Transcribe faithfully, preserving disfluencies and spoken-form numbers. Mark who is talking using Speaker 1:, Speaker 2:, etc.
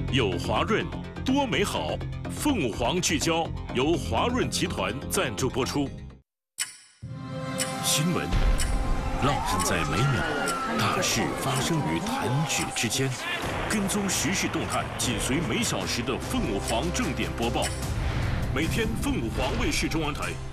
Speaker 1: 有华润，多美好。凤凰聚焦由华润集团赞助播出。新闻浪漫在每秒，大事发生于弹指之间。跟踪时事动态，紧随每小时的凤凰正点播报。每天凤凰卫视中文台